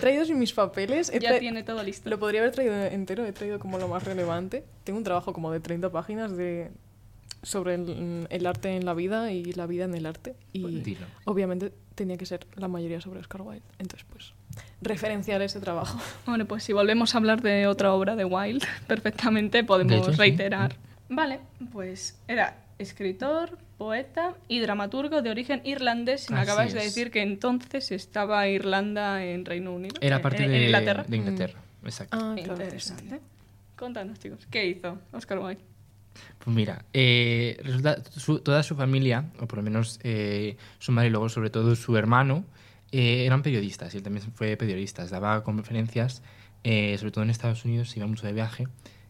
traído sin mis papeles. Ya tiene todo listo. Lo podría haber traído entero, he traído como lo más relevante. Tengo un trabajo como de 30 páginas sobre el arte en la vida y la vida en el arte. Y obviamente tenía que ser la mayoría sobre Oscar Wilde. Entonces, pues, referenciar ese trabajo. Bueno, pues si volvemos a hablar de otra obra de Wilde, perfectamente podemos reiterar. Sí. Vale, pues era escritor, poeta y dramaturgo de origen irlandés. Me acabas de decir que entonces estaba Irlanda en Reino Unido. Era parte de Inglaterra. De Inglaterra, exacto. Ah, claro. Interesante. Contanos, chicos, ¿qué hizo Oscar Wilde? Pues mira, resulta toda su familia, o por lo menos su madre y luego sobre todo su hermano, eran periodistas, y él también fue periodista, daba conferencias, sobre todo en Estados Unidos, iba mucho de viaje,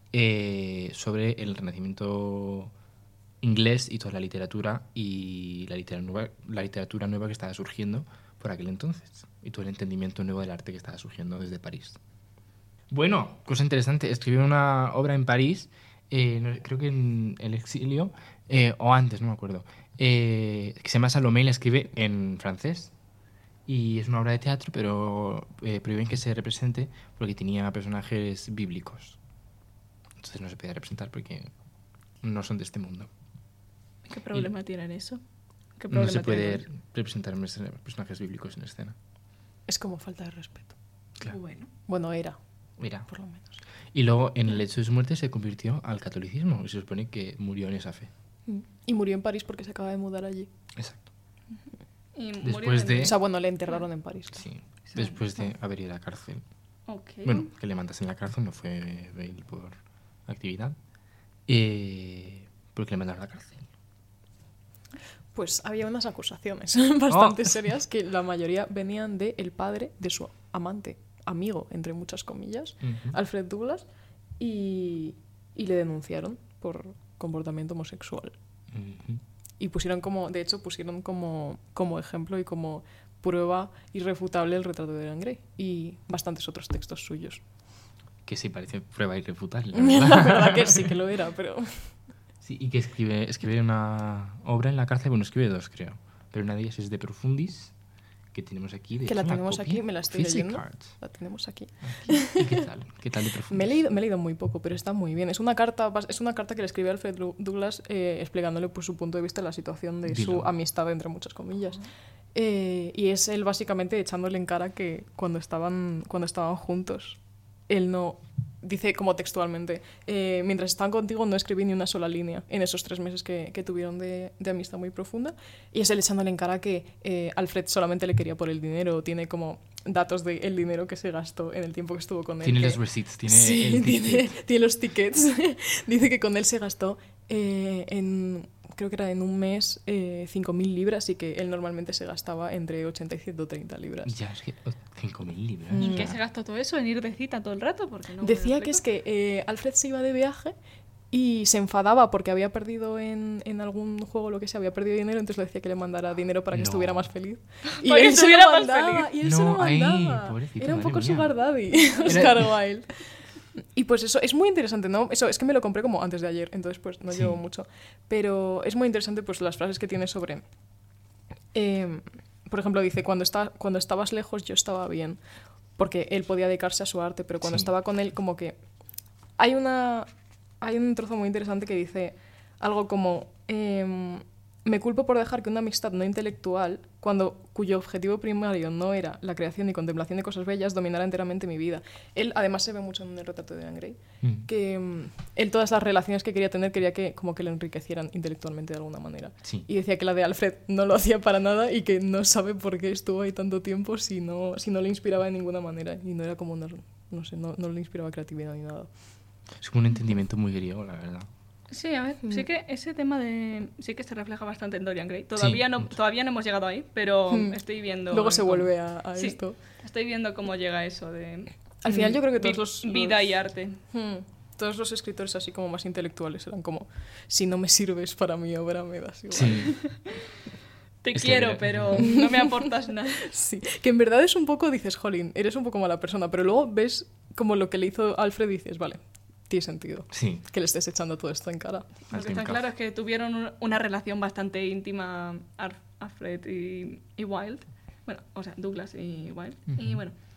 sobre el Renacimiento inglés y toda la literatura y la literatura nueva que estaba surgiendo por aquel entonces, y todo el entendimiento nuevo del arte que estaba surgiendo desde París. Bueno, cosa interesante, escribió una obra en París, creo que en el exilio, o antes, no me acuerdo, que se llama Salomé y la escribe en francés. Y es una obra de teatro, pero prohíben que se represente porque tenía personajes bíblicos. Entonces no se podía representar porque no son de este mundo. ¿Qué problema tienen eso? ¿Qué no se puede representar personajes bíblicos en escena. Es como falta de respeto. Claro. Bueno, era. Por lo menos. Y luego, en el hecho de su muerte, se convirtió al catolicismo. Y se supone que murió en esa fe. Y murió en París porque se acaba de mudar allí. Exacto. Y después de... O sea, bueno, le enterraron en París. Sí, después de haber ido a la cárcel. Okay. Bueno, que le mandasen a la cárcel no fue bail por actividad. Porque le mandaron a la cárcel. Pues había unas acusaciones bastante serias que la mayoría venían del padre de su amante, amigo, entre muchas comillas, Alfred Douglas, y le denunciaron por comportamiento homosexual. Y pusieron como ejemplo y como prueba irrefutable el retrato de Dorian Gray y bastantes otros textos suyos. Que sí, parece prueba irrefutable. La verdad que sí que lo era, pero... Sí, y que escribe una obra en la cárcel, bueno, escribe dos, creo. Pero una de ellas es De Profundis, que tenemos aquí. Que la tenemos aquí, me la estoy leyendo. La tenemos aquí. ¿Y qué tal? ¿Qué tal De Profundis? Me he leído muy poco, pero está muy bien. Es una carta que le escribe Alfred Douglas explicándole pues, su punto de vista de la situación de su amistad, entre muchas comillas. Y es él básicamente echándole en cara que cuando estaban juntos, él no... Dice como textualmente, mientras estaban contigo no escribí ni una sola línea en esos 3 meses que tuvieron de amistad muy profunda. Y es él echándole en cara que Alfred solamente le quería por el dinero. Tiene como datos del dinero que se gastó en el tiempo que estuvo con él. Tiene los receipts, tiene los tickets. Dice que con él se gastó creo que era en un mes 5.000 libras y que él normalmente se gastaba entre 80 y 130 libras. Ya, es que 5.000 libras. ¿Y qué se gastó todo eso? ¿En ir de cita todo el rato? Porque no decía que es que Alfred se iba de viaje y se enfadaba porque había perdido en algún juego o lo que sea, había perdido dinero, entonces le decía que le mandara dinero para que estuviera más feliz. Y él se lo mandaba. Era un poco sugar daddy, Oscar Wilde. Y pues eso, es muy interesante, ¿no? Eso, es que me lo compré como antes de ayer, entonces pues no llevo mucho. Pero es muy interesante pues las frases que tiene sobre... por ejemplo, dice, cuando estabas lejos yo estaba bien, porque él podía dedicarse a su arte, pero cuando estaba con él como que... Hay un trozo muy interesante que dice algo como... me culpo por dejar que una amistad no intelectual, cuyo objetivo primario no era la creación y contemplación de cosas bellas, dominara enteramente mi vida. Él, además, se ve mucho en el retrato de Dorian Gray, que él todas las relaciones que quería tener quería que como que le enriquecieran intelectualmente de alguna manera. Sí. Y decía que la de Alfred no lo hacía para nada y que no sabe por qué estuvo ahí tanto tiempo si no le inspiraba de ninguna manera. Y no era como, no le inspiraba creatividad ni nada. Es como un entendimiento muy griego, la verdad. Sí, a ver, sí que ese tema sí que se refleja bastante en Dorian Gray. Todavía no hemos llegado ahí, pero estoy viendo... Luego se vuelve a esto. Estoy viendo cómo llega eso de... Al final yo creo que todos vida y arte. Todos los escritores así como más intelectuales eran como, si no me sirves para mi obra me das igual. Sí. Te quiero, pero no me aportas nada. Sí, que en verdad es un poco, dices, jolín, eres un poco mala persona, pero luego ves como lo que le hizo Alfred y dices, vale, tiene sentido que le estés echando todo esto en cara. Lo que está claro es que tuvieron una relación bastante íntima Alfred y Wilde. Bueno, o sea, Douglas y Wilde. Y bueno,